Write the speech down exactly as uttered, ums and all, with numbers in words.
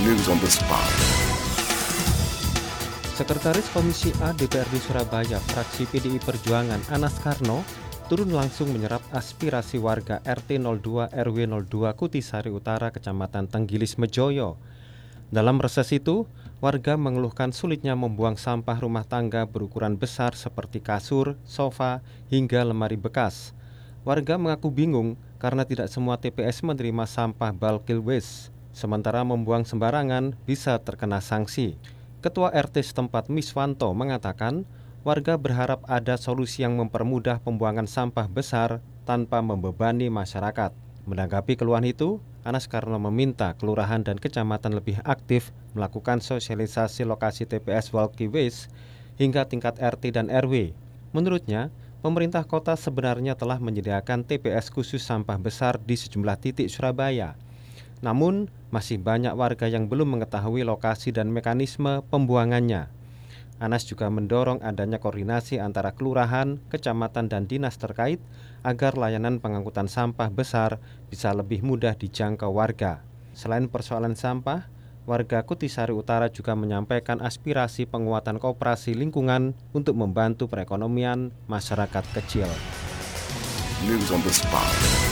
News on the spot. Sekretaris Komisi A D P R D Surabaya, fraksi P D I Perjuangan, Anas Karno, turun langsung menyerap aspirasi warga R T nol dua R W nol dua Kutisari Utara, Kecamatan Tenggilis Mejoyo. Dalam reses itu, warga mengeluhkan sulitnya membuang sampah rumah tangga berukuran besar seperti kasur, sofa, hingga lemari bekas. Warga mengaku bingung karena tidak semua T P S menerima sampah bulk waste, sementara membuang sembarangan bisa terkena sanksi. Ketua R T setempat Miswanto mengatakan, warga berharap ada solusi yang mempermudah pembuangan sampah besar tanpa membebani masyarakat. Menanggapi keluhan itu, Anas Karno meminta kelurahan dan kecamatan lebih aktif melakukan sosialisasi lokasi T P S bulk waste hingga tingkat R T dan R W. Menurutnya, pemerintah kota sebenarnya telah menyediakan T P S khusus sampah besar di sejumlah titik Surabaya. Namun, masih banyak warga yang belum mengetahui lokasi dan mekanisme pembuangannya. Anas juga mendorong adanya koordinasi antara kelurahan, kecamatan, dan dinas terkait agar layanan pengangkutan sampah besar bisa lebih mudah dijangkau warga. Selain persoalan sampah, warga Kutisari Utara juga menyampaikan aspirasi penguatan koperasi lingkungan untuk membantu perekonomian masyarakat kecil. News on the spot.